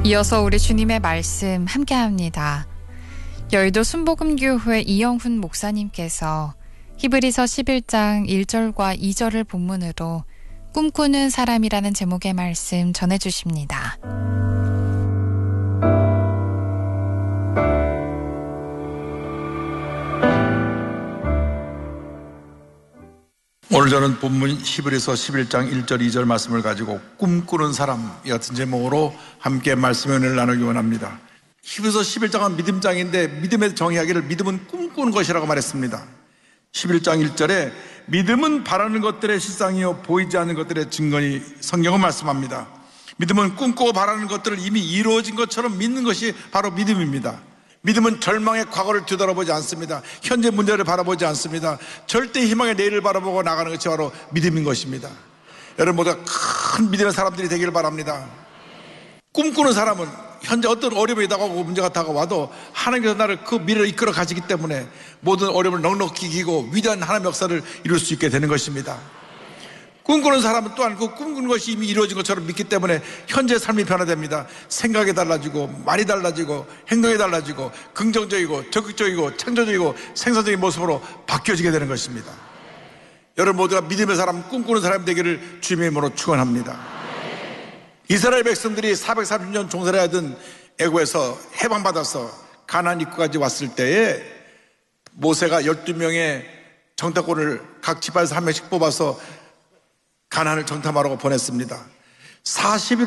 이어서 우리 주님의 말씀 함께합니다. 여의도 순복음교회 이영훈 목사님께서 히브리서 11장 1절과 2절을 본문으로 꿈꾸는 사람이라는 제목의 말씀 전해주십니다. 오늘 저는 본문 히브리서 11장 1절 2절 말씀을 가지고 꿈꾸는 사람 이 같은 제목으로 함께 말씀의 은혜를 나누기 원합니다. 히브리서 11장은 믿음장인데 믿음의 정의하기를 믿음은 꿈꾸는 것이라고 말했습니다. 11장 1절에 믿음은 바라는 것들의 실상이요 보이지 않는 것들의 증거니 성경은 말씀합니다. 믿음은 꿈꾸고 바라는 것들을 이미 이루어진 것처럼 믿는 것이 바로 믿음입니다. 믿음은 절망의 과거를 뒤돌아보지 않습니다. 현재 문제를 바라보지 않습니다. 절대 희망의 내일을 바라보고 나가는 것이 바로 믿음인 것입니다. 여러분 모두가 큰 믿음의 사람들이 되기를 바랍니다. 꿈꾸는 사람은 현재 어떤 어려움이 다가오고 문제가 다가와도 하나님께서 나를 그 미래를 이끌어 가시기 때문에 모든 어려움을 넉넉히 이기고 위대한 하나님의 역사를 이룰 수 있게 되는 것입니다. 꿈꾸는 사람은 또한 그 꿈꾸는 것이 이미 이루어진 것처럼 믿기 때문에 현재의 삶이 변화됩니다. 생각이 달라지고 말이 달라지고 행동이 달라지고 긍정적이고 적극적이고 창조적이고 생산적인 모습으로 바뀌어지게 되는 것입니다. 여러분 모두가 믿음의 사람, 꿈꾸는 사람이 되기를 주님의 이름으로 축원합니다. 이스라엘 백성들이 430년 종살이 하던 애국에서 해방받아서 가나안 입구까지 왔을 때에 모세가 12명의 정탐꾼을 각 지파에서 한 명씩 뽑아서 가나안을 정탐하라고 보냈습니다. 40일